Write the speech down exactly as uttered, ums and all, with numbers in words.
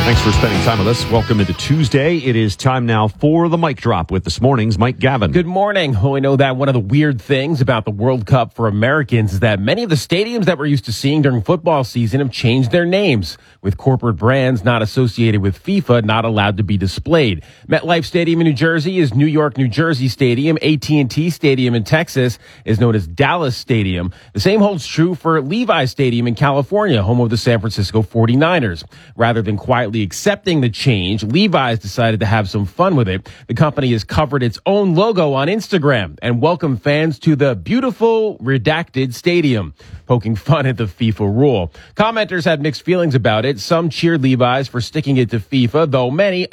Thanks for spending time with us. Welcome into Tuesday. It is time now for the mic drop with this morning's Mike Gavin. Good morning. Well, we know that one of the weird things about the World Cup for Americans is that many of the stadiums that we're used to seeing during football season have changed their names, with corporate brands not associated with FIFA not allowed to be displayed. MetLife Stadium in New Jersey is New York, New Jersey Stadium. A T and T Stadium in Texas is known as Dallas Stadium. The same holds true for Levi's Stadium in California, home of the San Francisco forty-niners. Rather than quietly accepting the change, Levi's decided to have some fun with it. The company has covered its own logo on Instagram and welcomed fans to the beautiful redacted stadium, poking fun at the FIFA rule. Commenters had mixed feelings about it. Some cheered Levi's for sticking it to FIFA, though many